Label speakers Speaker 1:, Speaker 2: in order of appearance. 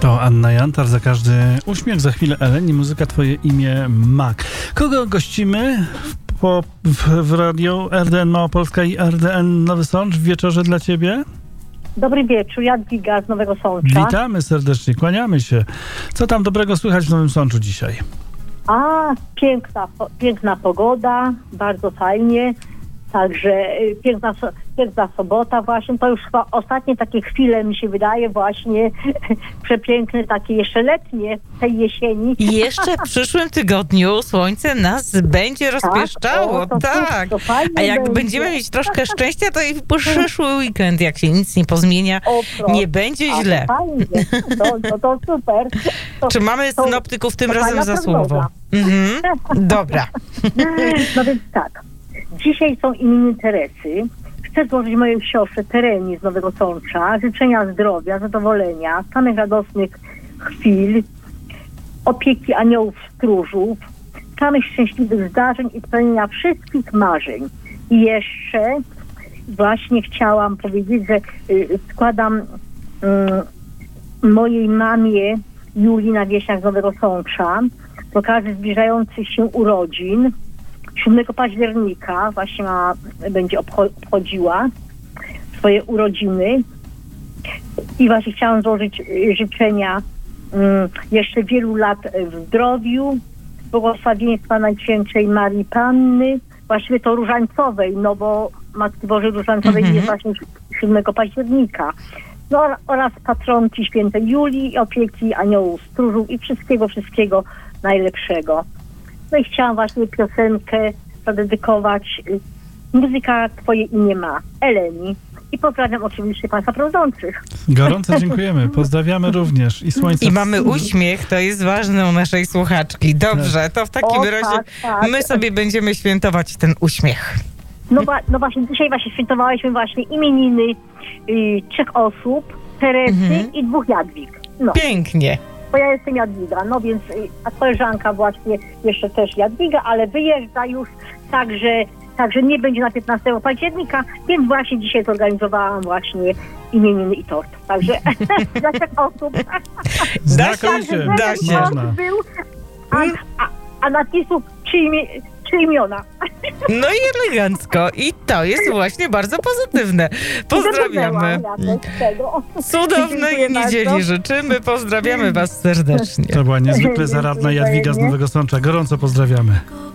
Speaker 1: To Anna Jantar, za każdy uśmiech, za chwilę Eleni, muzyka Twoje imię Mak. Kogo gościmy w radiu RDN Małopolska i RDN Nowy Sącz w wieczorze dla Ciebie?
Speaker 2: Dobry wieczór, Jadwiga z Nowego Sącza.
Speaker 1: Witamy serdecznie, kłaniamy się. Co tam dobrego słychać w Nowym Sączu dzisiaj?
Speaker 2: Piękna pogoda, bardzo fajnie. Także piękna sobota właśnie. To już chyba ostatnie takie chwile, mi się wydaje, właśnie przepiękne, takie jeszcze letnie tej jesieni.
Speaker 3: I jeszcze w przyszłym tygodniu słońce nas będzie rozpieszczało. Tak. A jak będziemy mieć troszkę szczęścia, to i przyszły weekend, jak się nic nie pozmienia, nie będzie źle.
Speaker 2: Fajnie. To super.
Speaker 3: Czy mamy synoptyków tym razem za słowo? Dobra.
Speaker 2: No więc tak. Dzisiaj są imieniny Teresy. Chcę złożyć mojej siostrze Terenie z Nowego Sącza życzenia zdrowia, zadowolenia, samych radosnych chwil, opieki aniołów stróżów, samych szczęśliwych zdarzeń i spełnienia wszystkich marzeń. I jeszcze właśnie chciałam powiedzieć, że składam mojej mamie Julii na Wieśniach z Nowego Sącza z okazji zbliżających się urodzin. 7 października właśnie będzie obchodziła swoje urodziny i właśnie chciałam złożyć życzenia jeszcze wielu lat w zdrowiu, błogosławieństwa Najświętszej Marii Panny, właściwie to Różańcowej, no bo Matki Bożej Różańcowej jest właśnie 7 października. No oraz patronki świętej Julii i opieki aniołów stróżów i wszystkiego najlepszego. No i chciałam właśnie piosenkę zadedykować. Muzyka Twoje imię ma, Eleni. I pozdrawiam oczywiście Państwa prowadzących.
Speaker 1: Gorąco dziękujemy, pozdrawiamy również. I słońce.
Speaker 3: I mamy uśmiech, to jest ważne u naszej słuchaczki. Dobrze, to w takim razie my sobie będziemy świętować ten uśmiech.
Speaker 2: No właśnie, dzisiaj świętowaliśmy właśnie imieniny 3 osób, Teresy i 2 Jadwig. No.
Speaker 3: Pięknie.
Speaker 2: Bo ja jestem Jadwiga, no więc a koleżanka właśnie jeszcze też Jadwiga, ale wyjeżdża już, także nie będzie na 15 października, więc właśnie dzisiaj zorganizowałam właśnie imieniny i tort. Także dla 3 osób.
Speaker 1: Znakomicie,
Speaker 3: da się.
Speaker 2: Był, a napisów 3 imiona.
Speaker 3: No i elegancko. I to jest właśnie bardzo pozytywne. Pozdrawiamy. Cudownej niedzieli życzymy. Pozdrawiamy Was serdecznie.
Speaker 1: To była niezwykle zaradna Jadwiga z Nowego Sącza. Gorąco pozdrawiamy.